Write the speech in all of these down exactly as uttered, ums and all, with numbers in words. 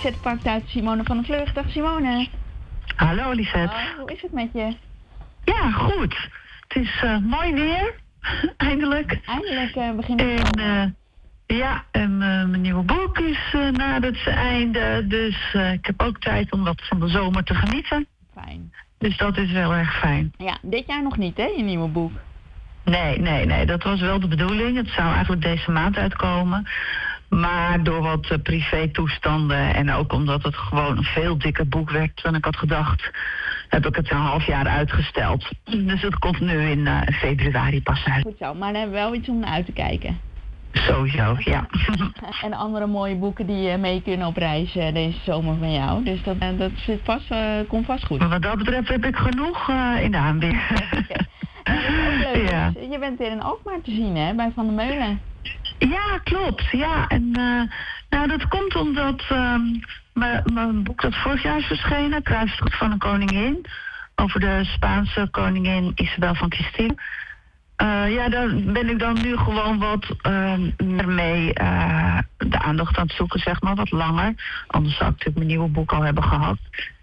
Lisette pakt uit Simone van der Vlucht. Dag Simone. Hallo Lisette. Oh, hoe is het met je? Ja, goed. Het is uh, mooi weer. Eindelijk. Eindelijk uh, begint het en, uh, Ja, en uh, mijn nieuwe boek is uh, nadert zijn einde. Dus uh, ik heb ook tijd om wat van de zomer te genieten. Fijn. Dus dat is wel erg fijn. Ja, dit jaar nog niet, hè, je nieuwe boek? Nee, nee, nee. Dat was wel de bedoeling. Het zou eigenlijk deze maand uitkomen. Maar door wat uh, privé-toestanden en ook omdat het gewoon een veel dikker boek werd dan ik had gedacht, heb ik het een half jaar uitgesteld. Dus het komt nu in uh, februari pas uit. Goed zo, maar dan hebben we wel iets om naar uit te kijken. Sowieso, ja. En andere mooie boeken die uh, mee kunnen op reis uh, deze zomer van jou. Dus dat, uh, dat zit vast, uh, komt vast goed. Maar wat dat betreft heb ik genoeg uh, in de aanbieding. Okay. Leuk, ja. Dus je bent weer in Alkmaar te zien, hè, bij Van der Meulen. Ja, klopt. Ja, en uh, nou, dat komt omdat uh, mijn boek dat vorig jaar is verschenen, Kruistocht van een koningin, over de Spaanse koningin Isabel van Castile. Uh, ja, daar ben ik dan nu gewoon wat uh, meer mee uh, de aandacht aan het zoeken, zeg maar, wat langer. Anders zou ik natuurlijk mijn nieuwe boek al hebben gehad.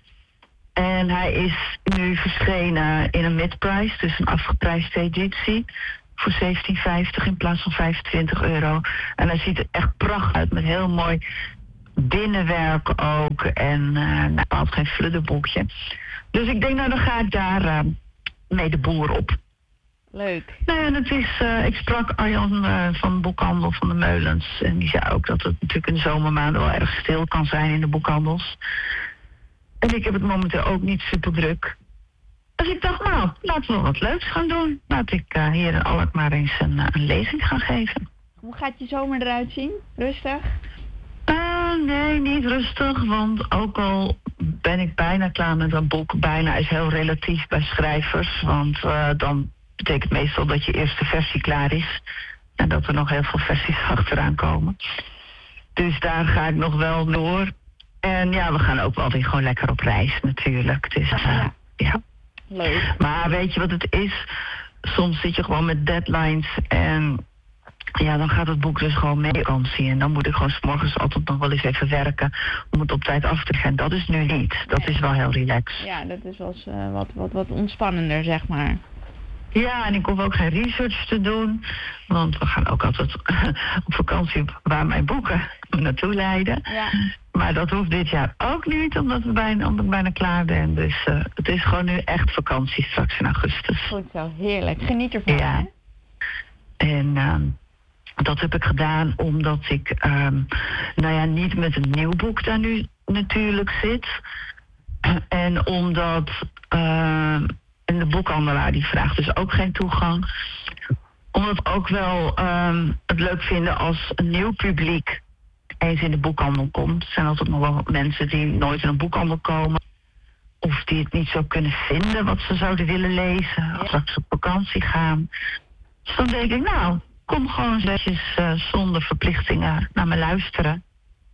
En hij is nu verschenen in een mid-price, dus een afgeprijsde editie, voor zeventien vijftig in plaats van vijfentwintig euro. En hij ziet er echt prachtig uit, met heel mooi binnenwerk ook. En uh, nou, bepaald geen fludderboekje. Dus ik denk, nou, dan ga ik daar uh, mee de boer op. Leuk. Nou ja, en het is, uh, ik sprak Arjan uh, van Boekhandel van de Meulens. En die zei ook dat het natuurlijk in de zomermaanden wel erg stil kan zijn in de boekhandels. En ik heb het momenteel ook niet super druk. Dus ik dacht, nou, laten we wat leuks gaan doen. Laat ik uh, hier in Alkmaar eens een, uh, een lezing gaan geven. Hoe gaat je zomer eruit zien? Rustig? Uh, nee, niet rustig. Want ook al ben ik bijna klaar met dat boek. Bijna is heel relatief bij schrijvers. Want uh, dan betekent meestal dat je eerste versie klaar is. En dat er nog heel veel versies achteraan komen. Dus daar ga ik nog wel door. En ja, we gaan ook wel weer gewoon lekker op reis natuurlijk. Dus uh, ja. ja. Leuk. Maar weet je wat het is? Soms zit je gewoon met deadlines en ja, dan gaat het boek dus gewoon mee op vakantie. En dan moet ik gewoon 's morgens altijd nog wel eens even werken om het op tijd af te gaan. Dat is nu niet. Dat nee. is wel heel relaxed. Ja, dat is wel eens, uh, wat, wat, wat ontspannender, zeg maar. Ja, en ik hoef ook geen research te doen. Want we gaan ook altijd op vakantie waar mijn boeken me naartoe leiden. Ja. Maar dat hoeft dit jaar ook niet, omdat, we bijna, omdat ik bijna klaar ben. Dus uh, het is gewoon nu echt vakantie straks in augustus. Goed zo, heerlijk. Geniet ervan, ja. hè? En uh, dat heb ik gedaan omdat ik, uh, nou ja, niet met een nieuw boek daar nu natuurlijk zit. En omdat... Uh, En de boekhandelaar die vraagt dus ook geen toegang. Omdat we ook wel um, het leuk vinden als een nieuw publiek eens in de boekhandel komt. Er zijn altijd nog wel mensen die nooit in een boekhandel komen. Of die het niet zo kunnen vinden wat ze zouden willen lezen. Ja. Of straks op vakantie gaan. Dus dan denk ik, nou, kom gewoon eens uh, zonder verplichtingen naar me luisteren.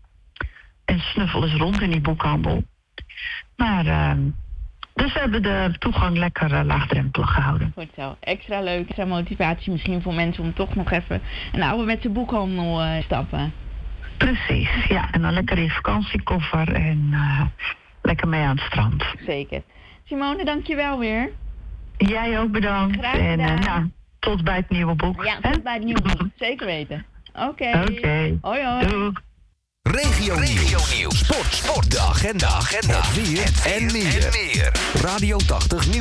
En snuffel eens rond in die boekhandel. Maar... Uh, Dus we hebben de toegang lekker uh, laagdrempelig gehouden. Goed zo. Extra leuk, extra motivatie misschien voor mensen om toch nog even een ouderwetse boekhandel uh, stappen. Precies, ja. En dan lekker in vakantiekoffer en uh, lekker mee aan het strand. Zeker. Simone, dankjewel weer. Jij ook bedankt. Graag gedaan. En uh, nou, tot bij het nieuwe boek. Ja, tot hè? bij het nieuwe boek. Zeker weten. Oké. Okay. Oké. Okay. Hoi hoi. Doei. Regio Nieuws. Sport, sport. De agenda. agenda. Het weer en meer. En meer. Radio tachtig Nieuws.